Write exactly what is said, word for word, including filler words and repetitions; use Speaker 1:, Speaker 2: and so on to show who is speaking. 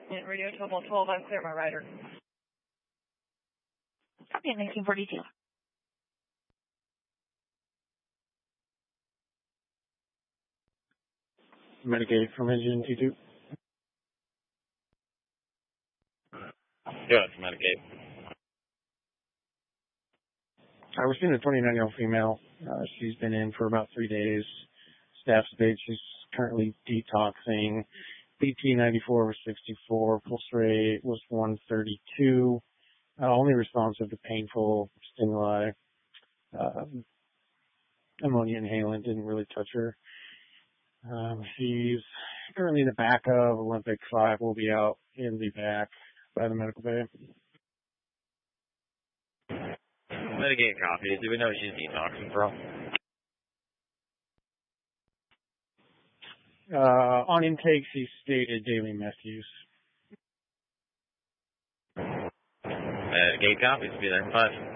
Speaker 1: And radio Total twelve, I'm clear my rider.
Speaker 2: Copy at nineteen forty-two.
Speaker 3: Medicaid from engine T two.
Speaker 4: Yeah, it's Medicaid.
Speaker 3: I was seeing a twenty-nine-year-old female. Uh, she's been in for about three days. Staff states she's currently detoxing. B T ninety-four was sixty-four. Pulse rate was one thirty-two. Uh, only responsive to painful stimuli. Um, ammonia inhalant didn't really touch her. Um, she's currently in the back of Olympic five. Will be out in the back by the medical bay.
Speaker 4: Medicaid copy. Do we know she's detoxing from?
Speaker 3: Uh, on intake, she stated daily meth use.
Speaker 4: Medicaid copy. Be there in five.